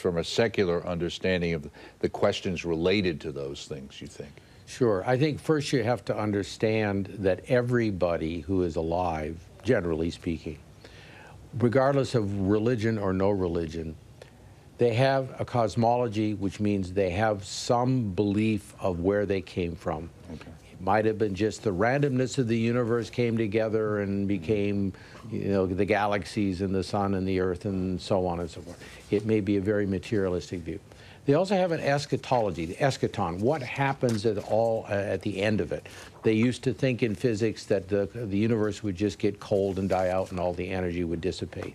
from a secular understanding of the questions related to those things, you think? Sure. I think first you have to understand that everybody who is alive, generally speaking, regardless of religion or no religion, they have a cosmology, which means they have some belief of where they came from. Okay. It might have been just the randomness of the universe came together and became, you know, the galaxies and the sun and the earth and so on and so forth. It may be a very materialistic view. They also have an eschatology, the eschaton, what happens at the end of it. They used to think in physics that the universe would just get cold and die out and all the energy would dissipate.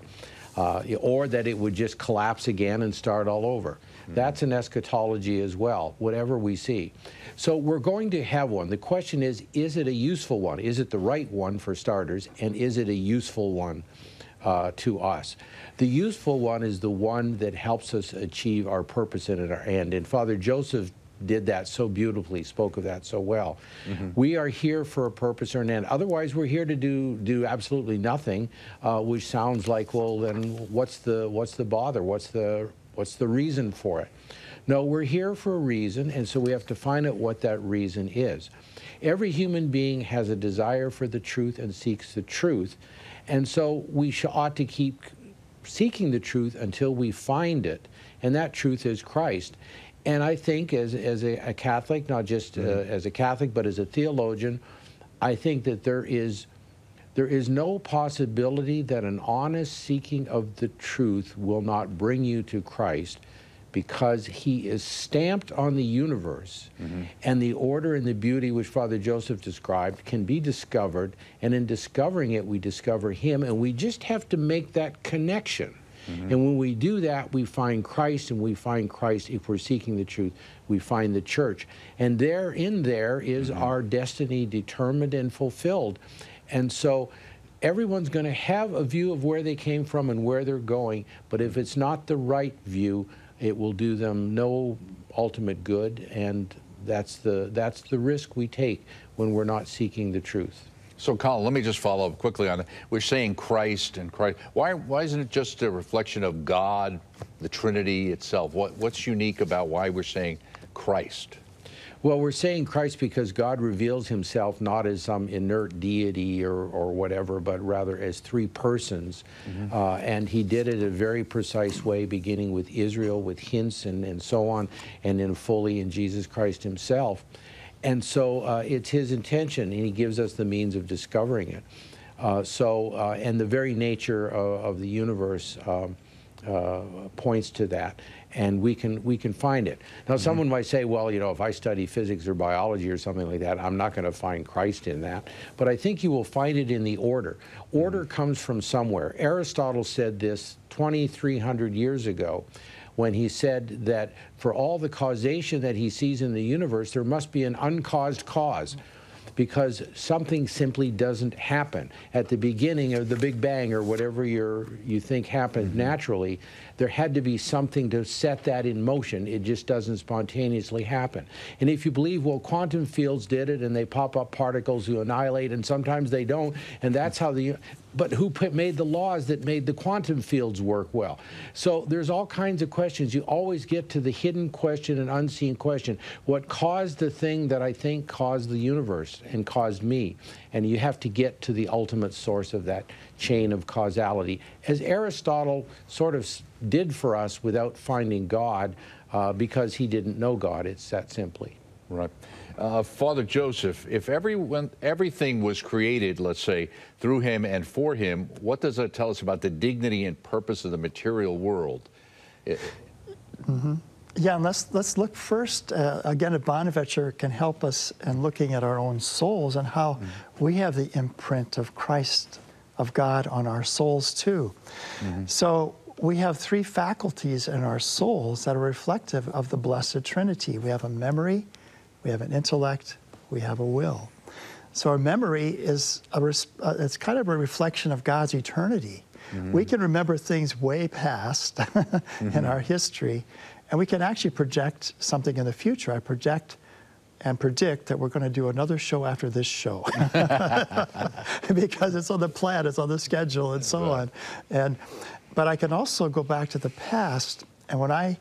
Or that it would just collapse again and start all over. That's an eschatology as well, whatever we see. So we're going to have one. The question is it a useful one? Is it the right one for starters? And is it a useful one to us? The useful one is the one that helps us achieve our purpose and our end. And Father Joseph did that so beautifully, spoke of that so well. We are here for a purpose or an end. Otherwise, we're here to do absolutely nothing, which sounds like, well, then what's the bother? What's the reason for it? No, we're here for a reason, and so we have to find out what that reason is. Every human being has a desire for the truth and seeks the truth, and so we ought to keep seeking the truth until we find it, and that truth is Christ. And I think as a Catholic, not just as a Catholic, but as a theologian, I think that there is no possibility that an honest seeking of the truth will not bring you to Christ, because he is stamped on the universe, and the order and the beauty which Father Joseph described can be discovered, and in discovering it, we discover him, and we just have to make that connection. And when we do that, we find Christ, and we find Christ, if we're seeking the truth, we find the church. And there is our destiny determined and fulfilled. And so everyone's going to have a view of where they came from and where they're going, but if it's not the right view, it will do them no ultimate good, and that's the risk we take when we're not seeking the truth. So, Colin, let me just follow up quickly on that. We're saying Christ and Christ. Why isn't it just a reflection of God, the Trinity itself? What's unique about why we're saying Christ? Well, we're saying Christ because God reveals himself not as some inert deity or whatever, but rather as three persons. And he did it in a very precise way, beginning with Israel, with hints and so on, and then fully in Jesus Christ himself. And so it's his intention, and he gives us the means of discovering it. And the very nature of the universe points to that, and we can find it. Now, someone might say, well, you know, if I study physics or biology or something like that, I'm not going to find Christ in that. But I think you will find it in the order. Order comes from somewhere. Aristotle said this 2,300 years ago, when he said that for all the causation that he sees in the universe, there must be an uncaused cause, because something simply doesn't happen. At the beginning of the Big Bang, or whatever you think happened naturally, there had to be something to set that in motion. It just doesn't spontaneously happen. And if you believe, well, quantum fields did it, and they pop up particles who annihilate, and sometimes they don't, and that's how but who made the laws that made the quantum fields work well? So there's all kinds of questions. You always get to the hidden question and unseen question. What caused the thing that I think caused the universe and caused me? And you have to get to the ultimate source of that chain of causality, as Aristotle sort of did for us without finding God, because he didn't know God. It's that simply. Right. Father Joseph, if everything was created, let's say, through him and for him, what does that tell us about the dignity and purpose of the material world? Yeah, and let's look first, again, if Bonaventure can help us in looking at our own souls and how we have the imprint of Christ, of God, on our souls too. So we have three faculties in our souls that are reflective of the Blessed Trinity. We have a memory, we have an intellect, we have a will. So our memory is it's kind of a reflection of God's eternity. We can remember things way past in our history, and we can actually project something in the future. I project and predict that we're going to do another show after this show because it's on the plan, it's on the schedule, and so on. But I can also go back to the past, and when I